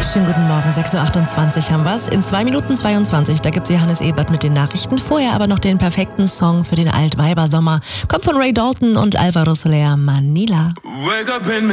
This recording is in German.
Schönen guten Morgen, 6.28 Uhr haben wir's. In 2 Minuten 22, da gibt's Johannes Ebert mit den Nachrichten. Vorher aber noch den perfekten Song für den Altweibersommer. Kommt von Ray Dalton und Alvaro Soler, Manila.